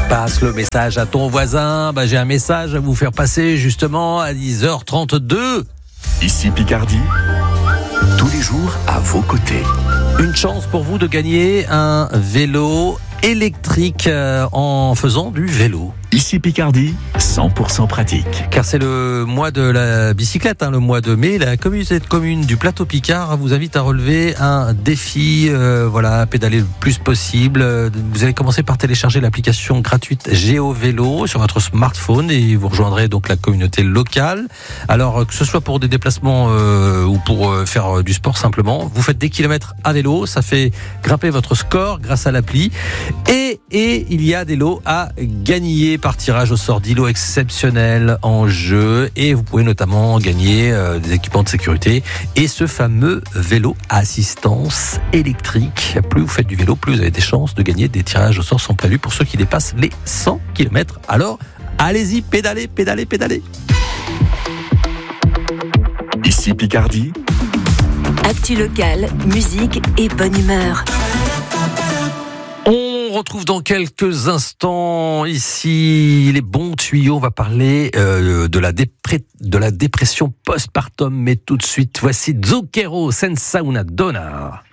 Passe le message à ton voisin. J'ai un message à vous faire passer justement à 10h32. Ici Picardie, tous les jours à vos côtés. Une chance pour vous de gagner un vélo électrique en faisant du vélo. Ici Picardie, 100% pratique. Car c'est le mois de la bicyclette, le mois de mai. La communauté de communes du plateau Picard vous invite à relever un défi, pédaler le plus possible. Vous allez commencer par télécharger l'application gratuite GeoVélo sur votre smartphone et vous rejoindrez donc la communauté locale. Alors que ce soit pour des déplacements ou pour faire du sport simplement, vous faites des kilomètres à vélo, ça fait grimper votre score grâce à l'appli. Et il y a des lots à gagner par tirage au sort d'îlots exceptionnels en jeu, et vous pouvez notamment gagner des équipements de sécurité et ce fameux vélo à assistance électrique. Plus vous faites du vélo, plus vous avez des chances de gagner. Des tirages au sort sont prévus pour ceux qui dépassent les 100 km. Alors allez-y, pédalez, pédalez, pédalez. Ici Picardie, actu locale, musique et bonne humeur. On retrouve dans quelques instants ici les bons tuyaux. On va parler de la dépression postpartum. Mais tout de suite, voici Zucchero senza una donna.